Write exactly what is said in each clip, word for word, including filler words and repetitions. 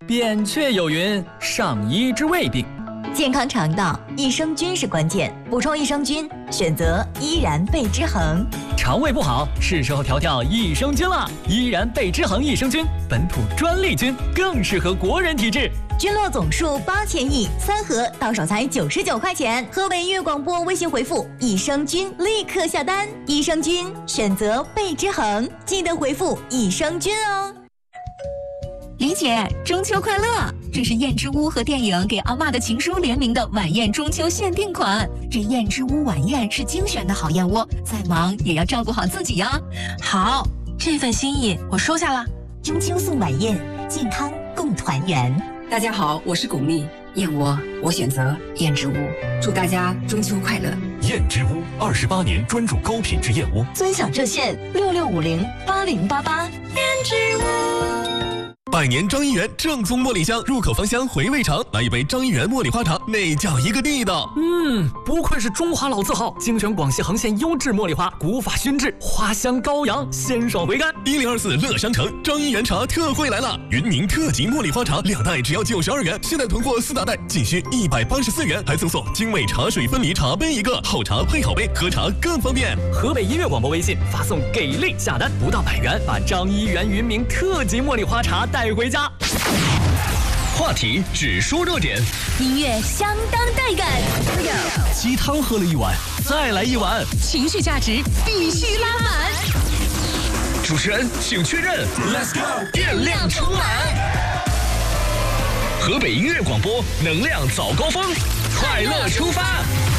扁鹊有云：上医治未病。 健康肠道，益生菌是关键，补充益生菌，选择依然贝之恒。 肠胃不好，是时候调调益生菌了。依然贝之恒益生菌，本土专利菌，更适合国人体质。 菌落总数八千亿，三盒到手才九十九块钱。河北音乐广播微信回复益生菌，立刻下单。益生菌选择贝之恒，记得回复益生菌哦。 李姐，中秋快乐！这是燕之屋和电影《给阿嬷的情书》联名的晚宴中秋限定款。这燕之屋晚宴是精选的好燕窝，再忙也要照顾好自己呀。 好，这份心意我收下了。 中秋送晚宴，健康共团圆。 大家好，我是巩俐，燕窝我选择燕之屋，祝大家中秋快乐。 燕之屋二十八年专注高品质燕窝， 尊享热线六六五零八零八八。燕之屋。 百年张一元正宗茉莉香，入口芳香，回味长。来一杯张一元茉莉花茶，那叫一个地道。 嗯，不愧是中华老字号，精选广西恒县优质茉莉花，古法熏制，花香高扬，鲜爽回甘。 一零二四乐商城张一元茶特惠来了，云宁特级茉莉花茶两袋只要九十二元，现在囤货四大袋仅需一百八十四元，还赠送精美茶水分离茶杯一个，好茶配好杯，喝茶更方便。 河北音乐广播微信发送给力下单，不到百元，把张一元云明特级茉莉花茶带回家。 话题只说热点， 音乐相当带感。 鸡汤喝了一碗，再来一碗， 情绪价值必须拉满。 主持人请确认 ，Let's go， 电量充满。河北音乐广播，能量早高峰，快乐出发。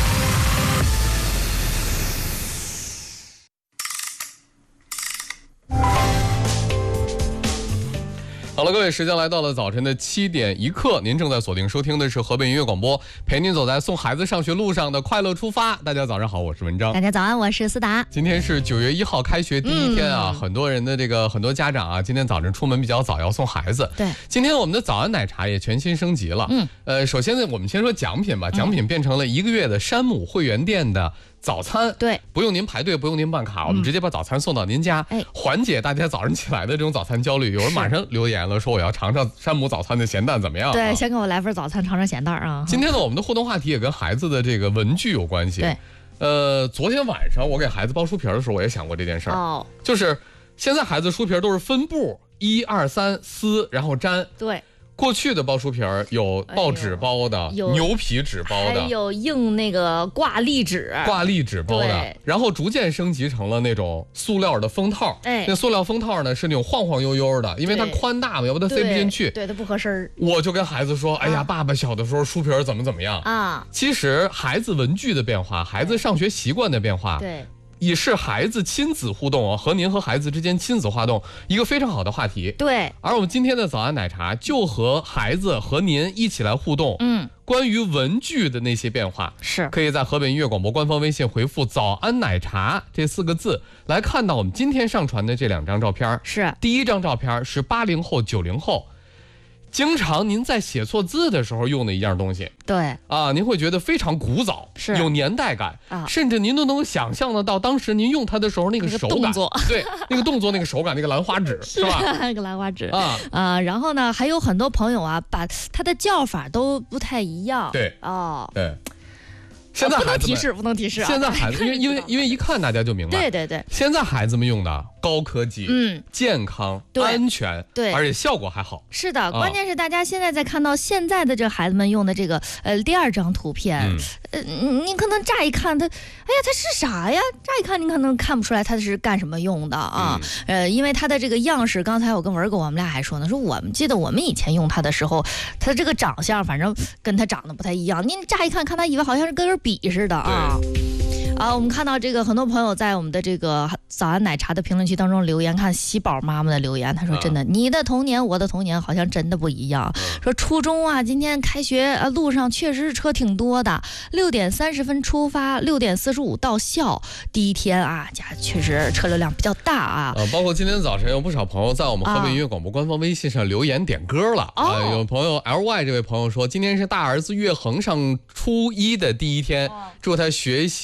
好了，各位，时间来到了早晨的七点一刻，您正在锁定收听的是河北音乐广播，陪您走在送孩子上学路上的快乐出发。大家早上好，我是文章。 大家早安，我是思达。 今天是九月一号开学第一天啊，嗯、很多人的这个很多家长啊，今天早晨出门比较早，要送孩子。 对， 今天我们的早安奶茶也全新升级了。嗯，呃，首先呢，我们先说奖品吧，奖品变成了一个月的山姆会员店的早餐， 对， 不用您排队，不用您办卡，我们直接把早餐送到您家，哎，缓解大家早上起来的这种早餐焦虑。有人马上留言了，说我要尝尝山姆早餐的咸蛋怎么样？ 对，先给我来份早餐，尝尝咸蛋啊。 今天呢，我们的互动话题也跟孩子的这个文具有关系。 对， 呃，昨天晚上我给孩子包书皮的时候，我也想过这件事儿。哦，就是现在孩子书皮都是分布，一二三撕，然后粘。 对。 过去的包书皮儿有报纸包的，哎、有牛皮纸包的， 还有硬那个挂历纸， 挂历纸包的，然后逐渐升级成了那种塑料的封套。哎，那塑料封套呢是那种晃晃悠悠的，因为它宽大嘛，要不它塞不进去， 对，它不合身。 我就跟孩子说：“哎呀，啊、爸爸小的时候书皮儿怎么怎么样啊？”其实孩子文具的变化，孩子上学习惯的变化， 对。 也是孩子亲子互动啊，和您和孩子之间亲子互动一个非常好的话题。 对， 而我们今天的早安奶茶就和孩子和您一起来互动。嗯，关于文具的那些变化， 是可以在河北音乐广播官方微信回复“早安奶茶”这四个字来看到我们今天上传的这两张照片。 是， 第一张照片是八零后、九零后。经常您在写错字的时候用的一样东西， 对啊，您会觉得非常古早， 是有年代感啊， 甚至您都能想象得到当时您用它的时候那个手感， 那个动作对，那个动作，那个手感，那个兰花指是吧？ 那个兰花指啊啊，然后呢，还有很多朋友啊，把它的叫法都不太一样， 对哦， 对。现在不能提示，不能提示啊！ 现在孩子，因为因为因为一看大家就明白， 对对对。 现在孩子们用的高科技，嗯，健康、安全， 对， 而且效果还好。 是的，关键是大家现在在看到现在的这孩子们用的这个呃第二张图片，呃，你可能乍一看它，哎呀，它是啥呀？乍一看你可能看不出来它是干什么用的啊。呃，因为它的这个样式，刚才我跟文哥我们俩还说呢，说我们记得我们以前用它的时候，它这个长相反正跟它长得不太一样，你乍一看看它以为好像是跟根笔似的啊。啊，我们看到这个很多朋友在我们的这个早安奶茶的评论区当中留言，看喜宝妈妈的留言，她说真的，你的童年我的童年好像真的不一样。说初中啊，今天开学呃路上确实是车挺多的，六点三十分出发，六点四十五到校，第一天啊，家确实车流量比较大啊。 呃，包括今天早晨有不少朋友在我们河北音乐广播官方微信上留言点歌了啊、呃。有朋友 L Y 这位朋友说，今天是大儿子岳恒上初一的第一天，祝他学习学。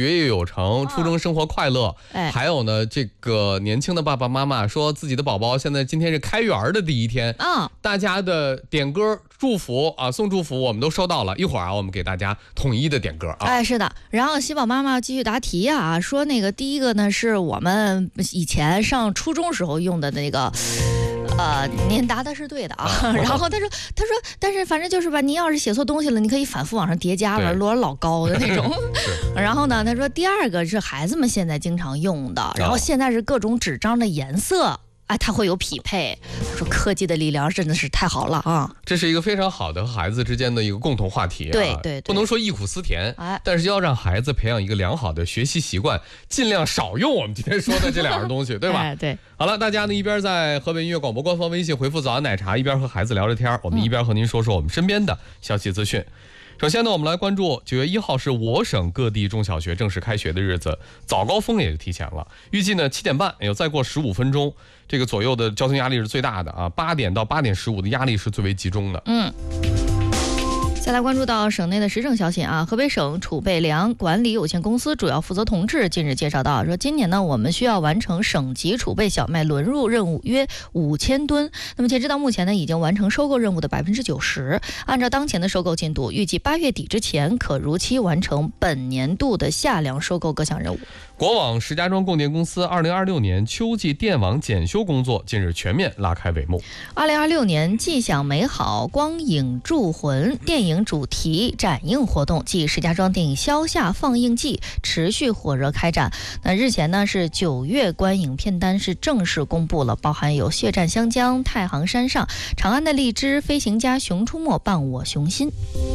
学业有成，初中生活快乐。 哎， 还有呢，这个年轻的爸爸妈妈说自己的宝宝现在今天是开园的第一天啊， 大家的点歌祝福啊，送祝福我们都收到了，一会儿啊，我们给大家统一的点歌啊。 哎，是的。然后喜宝妈妈继续答题啊，说那个第一个呢是我们以前上初中时候用的那个。呃，您答的是对的啊。然后他说，他说，但是反正就是吧，您要是写错东西了，你可以反复往上叠加，摞得老高的那种。然后呢，他说第二个是孩子们现在经常用的，然后现在是各种纸张的颜色。哎，它会有匹配。他说科技的力量真的是太好了啊！ 这是一个非常好的和孩子之间的一个共同话题啊。 对 对, 对， 不能说忆苦思甜， 哎， 但是要让孩子培养一个良好的学习习惯，尽量少用我们今天说的这两样东西，对吧？ 哎，对。 好了，大家呢一边在河北音乐广播官方微信回复早安奶茶，一边和孩子聊着天，我们一边和您说说我们身边的消息资讯。首先呢，我们来关注九月一号是我省各地中小学正式开学的日子，早高峰也提前了，预计呢七点半，也就再过十五分钟，这个左右的交通压力是最大的啊，八点到八点十五的压力是最为集中的。 嗯。再来关注到省内的时政消息啊，河北省储备粮管理有限公司主要负责同志近日介绍到，说今年呢，我们需要完成省级储备小麦轮入任务约五千吨。那么截止到目前呢，已经完成收购任务的百分之九十。按照当前的收购进度，预计八月底之前可如期完成本年度的夏粮收购各项任务。 国网石家庄供电公司二零二六年秋季电网检修工作近日全面拉开帷幕。 二零二六年既享美好光影铸魂电影主题展映活动暨石家庄电影消夏放映季持续火热开展。那日前呢是九月观影片单是正式公布了，包含有血战湘江、太行山上、长安的荔枝、飞行家、熊出没、伴我熊心。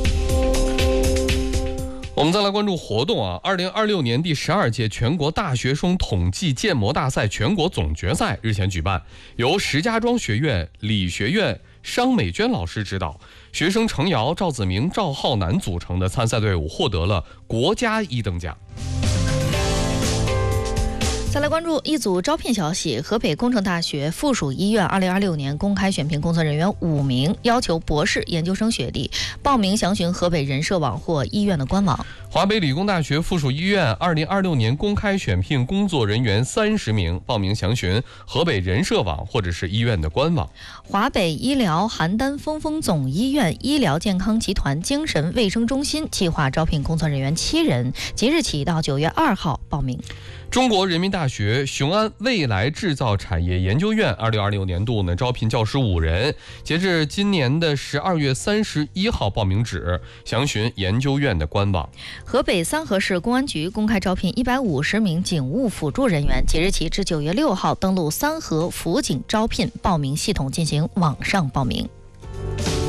我们再来关注活动啊！二零二六年第十二届全国大学生统计建模大赛全国总决赛日前举办，由石家庄学院理学院商美娟老师指导，学生程瑶、赵子明、赵浩南组成的参赛队伍获得了国家一等奖。 再来关注一组招聘消息，河北工程大学附属医院二零二六年公开选聘工作人员五名，要求博士研究生学历，报名详询河北人社网或医院的官网。 华北理工大学附属医院二零二六年公开选聘工作人员三十名，报名详询河北人社网或者是医院的官网。 华北医疗邯郸峰峰总医院医疗健康集团精神卫生中心计划招聘工作人员七人，即日起到九月二号报名。 中国人民大学雄安未来制造产业研究院二零二六年度呢招聘教师五人，截至今年的十二月三十一号报名止，详询研究院的官网。 河北三河市公安局公开招聘一百五十名警务辅助人员，即日起至九月六号登录三河辅警招聘报名系统进行网上报名。